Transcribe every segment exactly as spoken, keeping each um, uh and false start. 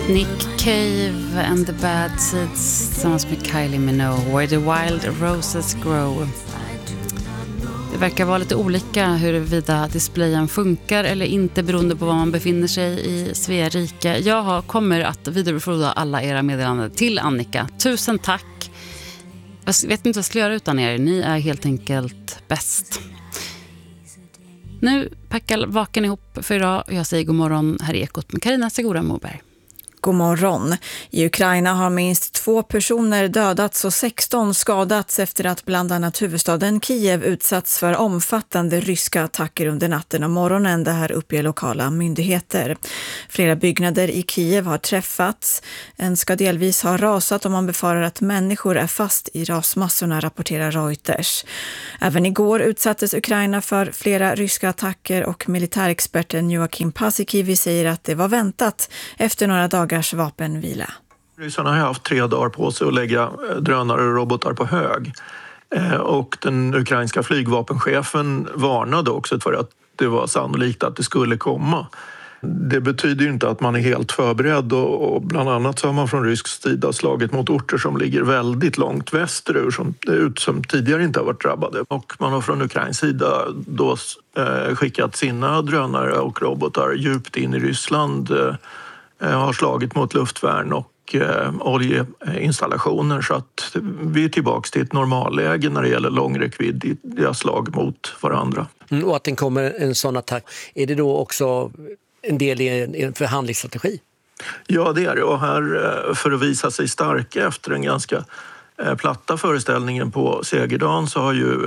Nick Cave and the Bad Seeds tillsammans med Kylie Minogue, Where the Wild Roses Grow. Det verkar vara lite olika huruvida displayen funkar eller inte beroende på var man befinner sig i Sverige. Jag har, kommer att vidarebefordra alla era meddelanden till Annika. Tusen tack. Jag vet inte vad jag ska göra utan er. Ni är helt enkelt bäst. Nu packar vaken ihop för idag och jag säger god morgon här i Ekot med Carina Segura Moberg. God morgon. I Ukraina har minst två personer dödats och sexton skadats efter att bland annat huvudstaden Kiev utsatts för omfattande ryska attacker under natten och morgonen. Det här uppger lokala myndigheter. Flera byggnader i Kiev har träffats. En ska delvis ha rasat och man befarar att människor är fast i rasmassorna, rapporterar Reuters. Även igår utsattes Ukraina för flera ryska attacker och militärexperten Joachim Paasikivi säger att det var väntat efter några dagar vapenvila. Ryssarna har haft tre dagar på sig att lägga drönare och robotar på hög. Och den ukrainska flygvapenchefen varnade också för att det var sannolikt att det skulle komma. Det betyder ju inte att man är helt förberedd och bland annat så har man från rysk sida slagit mot orter som ligger väldigt långt västerut som, som tidigare inte har varit drabbade. Och man har från Ukrains sida då skickat sina drönare och robotar djupt in i Ryssland, har slagit mot luftvärn och eh, oljeinstallationer så att vi är tillbaka till ett normalläge när det gäller långräckvidd i deras slag mot varandra. Mm, och att den kommer en sån attack, är det då också en del i en, en förhandlingsstrategi? Ja, det är det. Och här för att visa sig starka efter en ganska platta föreställningen på segerdagen så har ju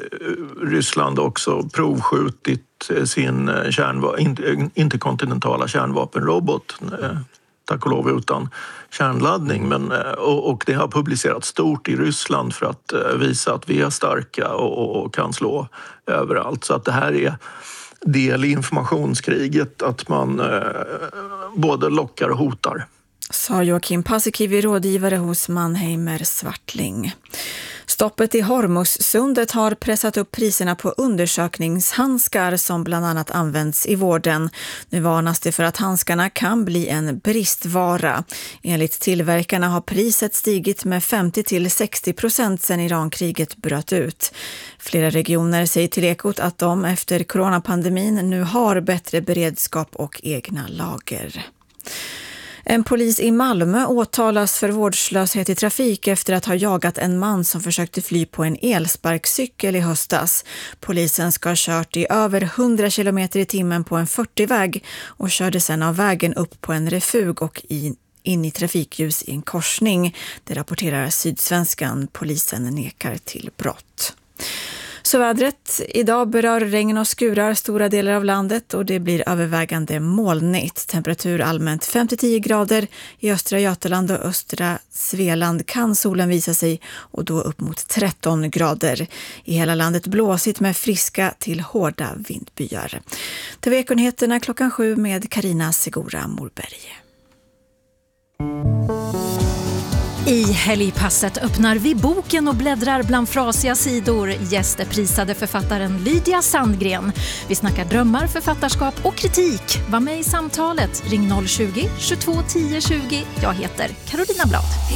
Ryssland också provskjutit sin kärnva- interkontinentala kärnvapenrobot, tack och lov utan kärnladdning. Men, och, och det har publicerats stort i Ryssland för att visa att vi är starka och, och kan slå överallt. Så att det här är del i informationskriget att man eh, både lockar och hotar. Sa Joachim Paasikivi, rådgivare hos Mannheimer Swartling. Stoppet i Hormuzsundet har pressat upp priserna på undersökningshandskar som bland annat används i vården. Nu varnas det för att handskarna kan bli en bristvara. Enligt tillverkarna har priset stigit med femtio till sextio procent sedan Irankriget bröt ut. Flera regioner säger till Ekot att de efter coronapandemin nu har bättre beredskap och egna lager. En polis i Malmö åtalas för vårdslöshet i trafik efter att ha jagat en man som försökte fly på en elsparkcykel i höstas. Polisen ska ha kört i över hundra kilometer i timmen på en fyrtio-väg och körde sedan av vägen upp på en refug och in, in i trafikljus i en korsning. Det rapporterar Sydsvenskan. Polisen nekar till brott. Så vädret. Idag berör regn och skurar stora delar av landet och det blir övervägande molnigt. Temperatur allmänt fem till tio grader. I östra Götaland och östra Svealand kan solen visa sig och då upp mot tretton grader. I hela landet blåsigt med friska till hårda vindbyar. T V-nyheterna klockan sju med Carina Segura Moberg. I helgpasset öppnar vi boken och bläddrar bland frasiga sidor. Gästeprisade författaren Lydia Sandgren. Vi snackar drömmar, författarskap och kritik. Var med i samtalet. Ring noll tjugo, tjugotvå tio tjugo. Jag heter Carolina Blad.